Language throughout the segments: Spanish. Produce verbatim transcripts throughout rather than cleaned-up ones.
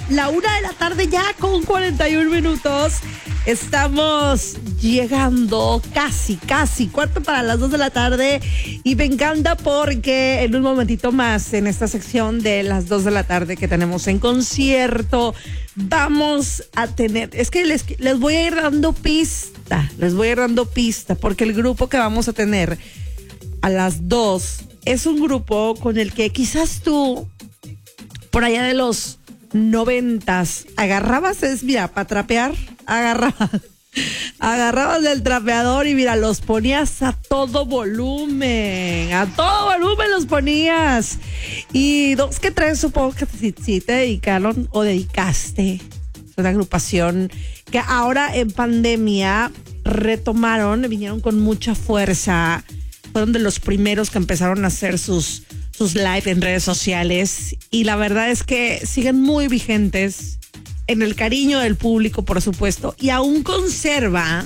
la una de la tarde ya con cuarenta y un minutos. Estamos llegando casi, casi, cuarto para las dos de la tarde. Y me encanta porque en un momentito más, en esta sección de las dos de la tarde que tenemos en concierto, vamos a tener, es que les, les voy a ir dando pista, les voy a ir dando pista, porque el grupo que vamos a tener a las dos es un grupo con el que quizás tú, por allá de los noventas, agarrabas, es, mira, para trapear, agarrabas, agarrabas del trapeador y mira, los ponías a todo volumen, a todo volumen los ponías. Y dos que tres, supongo que si, si te dedicaron o dedicaste. Es una agrupación que ahora en pandemia retomaron, vinieron con mucha fuerza. Fueron de los primeros que empezaron a hacer sus, sus live en redes sociales. Y la verdad es que siguen muy vigentes en el cariño del público, por supuesto. Y aún conserva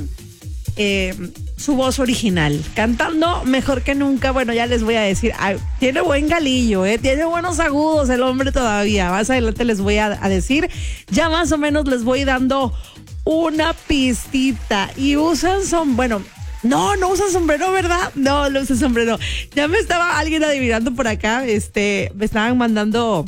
eh, su voz original, cantando mejor que nunca. Bueno, ya les voy a decir, ay, tiene buen galillo, eh, tiene buenos agudos el hombre todavía. Más adelante les voy a, a decir, ya más o menos les voy dando una pistita. Y usan son, bueno... No, no usa sombrero, ¿verdad? No, no usa sombrero. Ya me estaba alguien adivinando por acá, este, me estaban mandando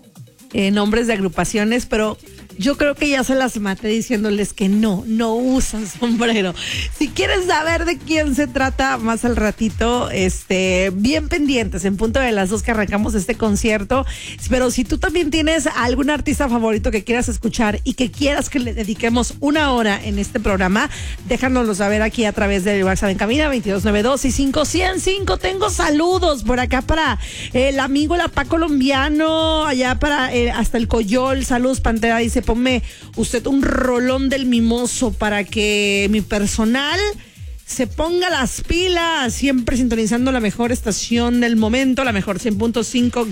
eh, nombres de agrupaciones, pero yo creo que ya se las maté diciéndoles que no, no usan sombrero. Si quieres saber de quién se trata más al ratito, este, bien pendientes, en punto de las dos que arrancamos este concierto. Pero si tú también tienes algún artista favorito que quieras escuchar y que quieras que le dediquemos una hora en este programa, déjanoslo saber aquí a través del WhatsApp en cabina veintidós noventa y dos y cinco cien cinco. Tengo saludos por acá para el amigo La Pa Colombiano, allá para eh, hasta el Coyol. Saludos, Pantera, dice: ponme usted un rolón del Mimoso para que mi personal se ponga las pilas, siempre sintonizando la mejor estación del momento, la mejor cien punto cinco.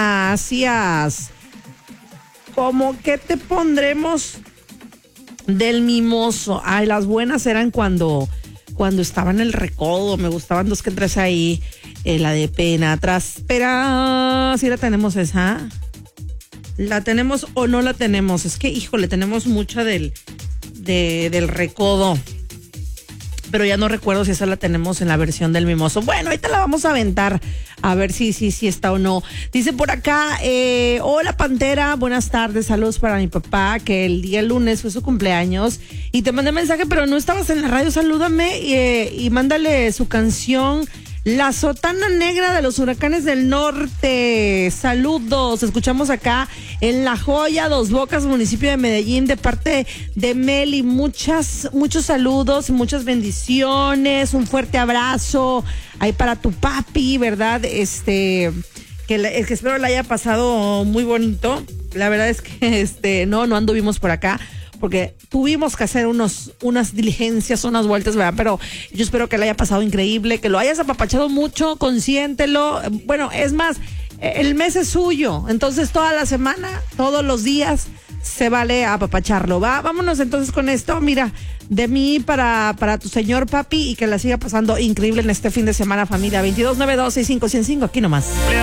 Gracias. ¿Cómo que te pondremos del Mimoso? Ay, las buenas eran cuando cuando estaba en el Recodo. Me gustaban dos que tres ahí, eh, la de Pena Tras Espera. Sí la tenemos esa. ¿La tenemos o no la tenemos? Es que, híjole, tenemos mucha del, de, del Recodo. Pero ya no recuerdo si esa la tenemos en la versión del Mimoso. Bueno, ahorita la vamos a aventar a ver si, si, si está o no. Dice por acá, eh, hola Pantera, buenas tardes, saludos para mi papá, que el día lunes fue su cumpleaños. Y te mandé mensaje, pero no estabas en la radio, salúdame eh, y mándale su canción La Sotana Negra de los Huracanes del Norte. Saludos, escuchamos acá en La Joya, Dos Bocas, municipio de Medellín, de parte de Meli. Muchas, muchos saludos, muchas bendiciones, un fuerte abrazo ahí para tu papi, ¿verdad? Este, que, le, que espero le haya pasado muy bonito. La verdad es que este, no, no anduvimos por acá, porque tuvimos que hacer unos, unas diligencias, unas vueltas, ¿verdad? Pero yo espero que le haya pasado increíble, que lo hayas apapachado mucho, consiéntelo. Bueno, es más, el mes es suyo, entonces toda la semana, todos los días, se vale apapacharlo, ¿va? Vámonos entonces con esto, mira, de mí para, para tu señor papi, y que la siga pasando increíble en este fin de semana, familia. veintidós noventa y dos sesenta y cinco cien cinco, aquí nomás.